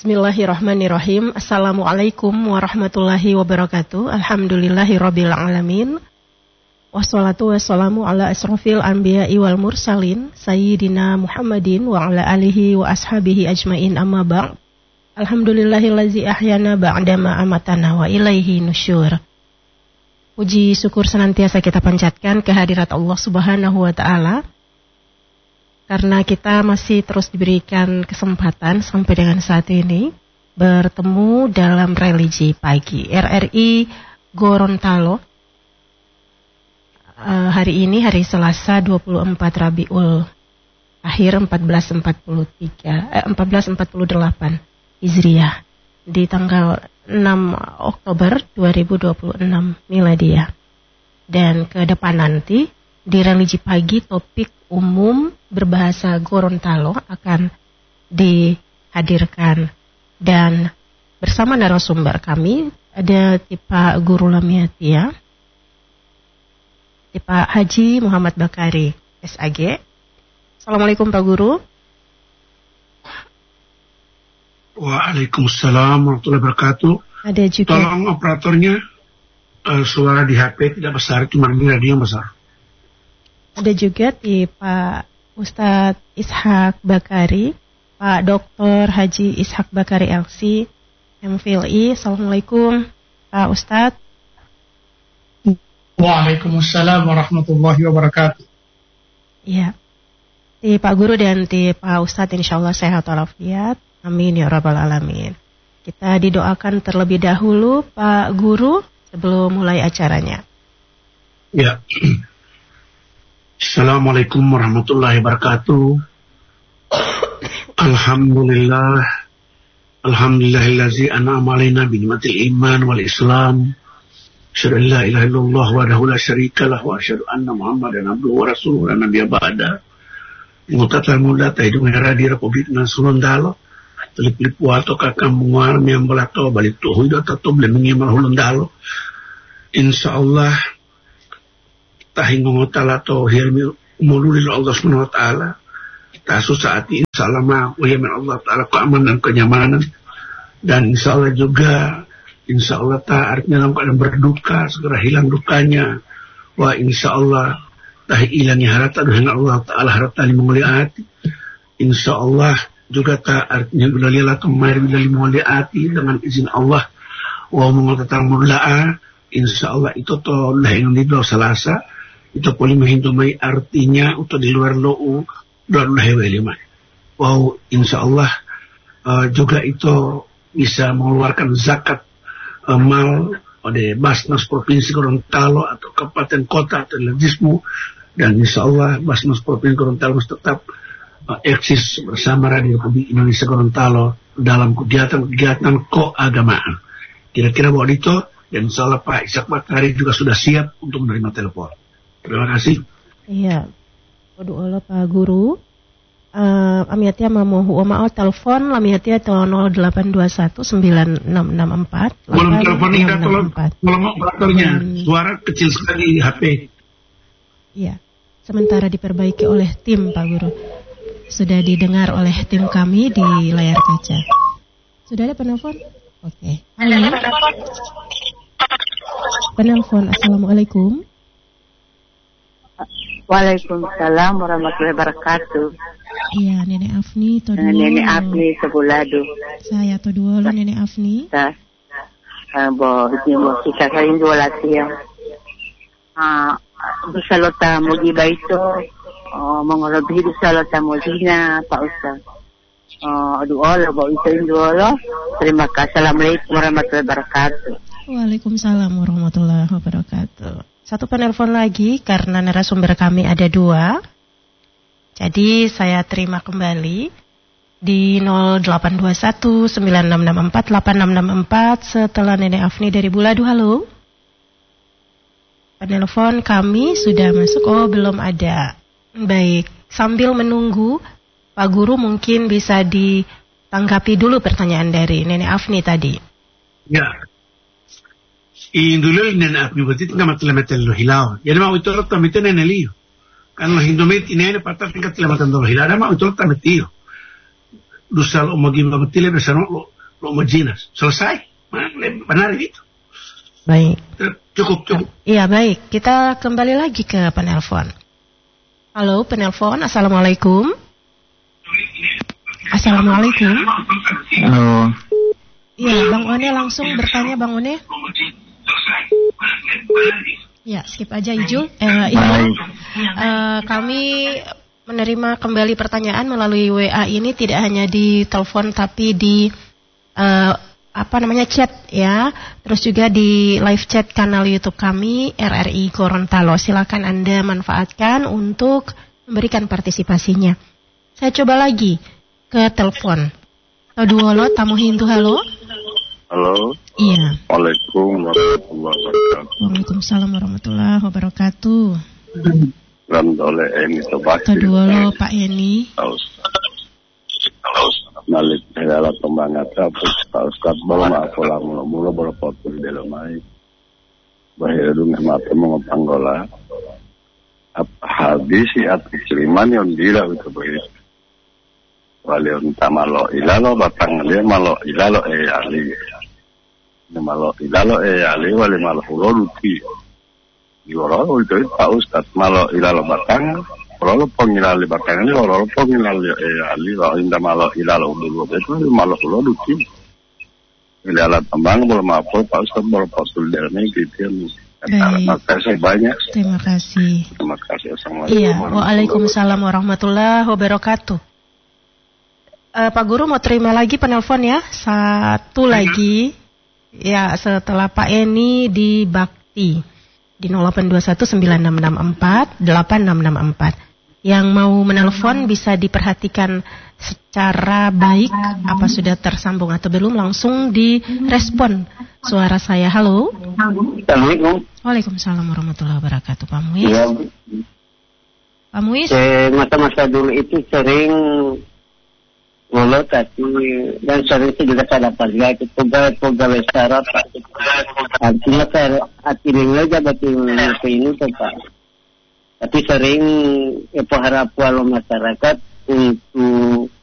Bismillahirrahmanirrahim. Assalamualaikum warahmatullahi wabarakatuh. Alhamdulillahirabbil alamin. Wassalatu wassalamu ala asrofil anbiya'i wal mursalin sayyidina Muhammadin wa ala alihi wa ashabihi ajmain, amma ba'd. Alhamdulillahillazi ahyana ba'dama amatana wa ilaihi nusyur. Puji syukur senantiasa kita panjatkan kehadirat Allah Subhanahu wa taala, karena kita masih terus diberikan kesempatan sampai dengan saat ini bertemu dalam religi pagi RRI Gorontalo. Hari ini hari Selasa 24 Rabiul Akhir 1448 Hijriah di tanggal 6 Oktober 2026 Miladiah. Dan ke depan nanti di religi pagi topik umum berbahasa Gorontalo akan dihadirkan, dan bersama narasumber kami ada Pak Guru Lamiatia, Pak Haji Muhammad Bakari SAG. Assalamualaikum Pak Guru. Waalaikumsalam warahmatullahi wabarakatuh. Ada juga. Tolong operatornya suara di HP tidak besar, cuma di radio yang besar. Ada juga di Pak Ustadz Ishak Bakari, Pak Dr. Haji Ishak Bakari LC, MPhilI. Assalamualaikum Pak Ustadz. Waalaikumsalam warahmatullahi wabarakatuh. Iya. Di Pak Guru dan di Pak Ustadz insyaallah sehat walafiat. Amin ya rabbal alamin. Kita didoakan terlebih dahulu Pak Guru sebelum mulai acaranya. Ya. Assalamualaikum warahmatullahi wabarakatuh. Alhamdulillahillazi an'ama alaina bi ni'matil iman wal islam. Asyhadu an la ilaha illallah wahdahu la syarika lahu wa asyhadu anna Muhammadan abduhu wa rasuluhu la nabiyya ba'da. Mutatal mudata hidung era di Republik Nasional. Telip-lip wato kakambuar yang belato balik tuh hidup tetap lemengnya malhulundalo. Insyaallah tahingong ta'ala tauhir umululil Allah subhanahu wa ta'ala tasu saat ini insyaallah ma'uyamin Allah ta'ala keamanan kenyamanan, dan insyaallah juga insyaallah artinya dalam keadaan berduka segera hilang dukanya, wa insyaallah tahi ilangnya harata dengan Allah ta'ala harata limuliati, insyaallah juga artinya bilalilah kemarin limuliati dengan izin Allah wa mengotatang mula'a, insyaallah itu toh lahing lido salasa itu boleh menghindumai artinya untuk di luar lo'u dan lahewelima. Wow, insyaallah juga itu bisa mengeluarkan zakat mal oleh Basnas Provinsi Gorontalo atau Kabupaten Kota atau legismu, dan insyaallah Basnas Provinsi Gorontalo tetap eksis bersama Radio Republik Indonesia Gorontalo dalam kegiatan keagamaan. Kira-kira bahwa itu, dan insyaallah Pak Ishak Bakari juga sudah siap untuk menerima telepon. Terima kasih. Iya. Doa Pak Guru. Amiatia mamohu omao telepon lamiatia to 0821 9664. Belum telepon ini tolong operatornya. Suara kecil sekali di HP. Iya. Sementara diperbaiki oleh tim Pak Guru. Sudah didengar oleh tim kami di layar kaca. Sudah ada penelpon? Oke. Halo. Penelpon. Assalamualaikum. Waalaikumsalam warahmatullahi wabarakatuh. Iya, Nenek Afni Toduolo. Nenek Afni Sebulado. Saya Toduolo, Nenek Afni. Bo, kita kain dua latihan. Bisa lota mujiba itu, mengolobih bisa lota mujina, Pak Ustaz. Doa bo itu doa. Terima kasih. Assalamualaikum warahmatullahi wabarakatuh. Waalaikumsalam warahmatullahi wabarakatuh. Satu penelpon lagi karena narasumber kami ada dua. Jadi saya terima kembali di 0821 9664 8664 setelah Nenek Afni dari Buladu. Halo. Penelpon kami sudah masuk. Oh, belum ada. Baik, sambil menunggu Pak Guru mungkin bisa ditanggapi dulu pertanyaan dari Nenek Afni tadi. Ya. Indulil Nenek Afni berarti nggak matlametel lo hilau. Jadi mau itu lo tamite Nenek Liu. Kan lo hindomit ini ada patah tingkat telematan lo hilau. Ada mau itu lo tamitio. Dusal omogim lo betile bersama lo lo majinas. Selesai. Benar itu. Baik. Cukup. Iya, baik. Kita kembali lagi ke penelpon. Halo, penelpon. Assalamualaikum. Assalamualaikum. Halo. Iya, Bang One langsung bertanya, Bang One. Ya, skip aja Ijul. Kami menerima kembali pertanyaan melalui WA ini, tidak hanya di telepon tapi di chat ya. Terus juga di live chat kanal YouTube kami RRI Gorontalo. Silakan Anda manfaatkan untuk memberikan partisipasinya. Saya coba lagi ke telepon. Toduolo Tamu Hindu, halo. Halo. Iya. Waalaikumsalam warahmatullahi wabarakatuh. Waalaikumsalam warahmatullahi wabarakatuh. Ram oleh Eni Tobaki. Toduolo Pak Eni. Halo. Malik segala pembangat Pak Ustaz bawa maaf ulang mula berfoto di dalam air. Bahaya dunia mata mengopanggola. Apa habis atau kiriman yang dila itu begitu. Walion tamalo ilalo batang dia malo ilalo ali. Ini malo ilalo ali wali malo luti. Diorol itu Pak Ustaz malo ilalo batang. Kalau pengilali batang ini, kalau pengilali ali, kalau indah malah ilalo dulu itu malah pulau duki. Ilala tambang belum apa, Pak Ustaz belum pasul dari gitu. Terima kasih banyak. Terima kasih. Terima kasih. Iya, waalaikumsalam warahmatullahi wabarakatuh. Pak Guru mau terima lagi penelpon ya, satu lagi. Ya, setelah Pak Eni di Bakti di 082196648664. Yang mau menelpon bisa diperhatikan secara baik apa sudah tersambung atau belum, langsung direspon suara saya. Halo. Assalamualaikum. Waalaikumsalam warahmatullahi wabarakatuh. Pak Muiz. Ya. Pak Muiz. Masa-masa dulu itu sering ngolot tapi dan sering juga salah paling itu pegawai syarat Pak. Artinya artinya aja betul ini Pak. Tapi sering harap walau masyarakat untuk